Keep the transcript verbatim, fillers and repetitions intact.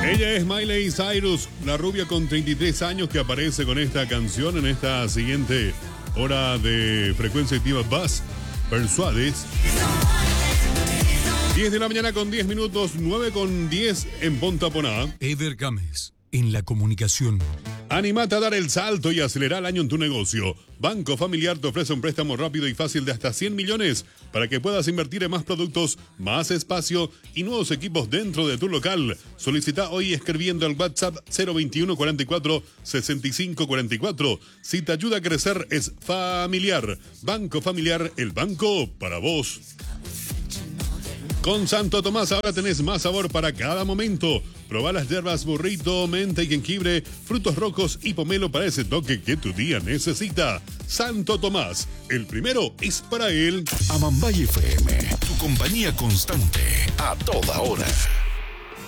Ella es Miley Cyrus, la rubia con treinta y tres años que aparece con esta canción en esta siguiente hora de Frecuencia Activa Buzz Persuades. diez de la mañana con diez minutos, nueve con diez en Ponta Poná. Eder Gámez, en la comunicación. Animate a dar el salto y acelerar el año en tu negocio. Banco Familiar te ofrece un préstamo rápido y fácil de hasta cien millones para que puedas invertir en más productos, más espacio y nuevos equipos dentro de tu local. Solicita hoy escribiendo al WhatsApp cero veintiuno cuarenta y cuatro sesenta y cinco cuarenta y cuatro. Si te ayuda a crecer es Familiar. Banco Familiar, el banco para vos. Con Santo Tomás ahora tenés más sabor para cada momento. Probá las hierbas burrito, menta y jengibre, frutos rojos y pomelo para ese toque que tu día necesita. Santo Tomás, el primero es para él. Amambay F M, tu compañía constante a toda hora.